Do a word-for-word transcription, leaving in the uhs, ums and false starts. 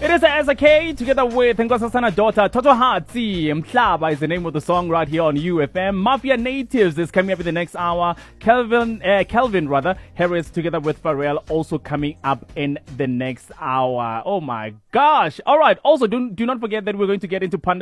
It is S K together with Nkosasana daughter Toto Hatsi. Mhlaba is the name of the song right here on U F M. Mafia Natives is coming up in the next hour. Kelvin, uh, Kelvin rather, Harris together with Pharrell also coming up in the next hour. Oh my gosh. All right. Also, do, do not forget that we're going to get into Panda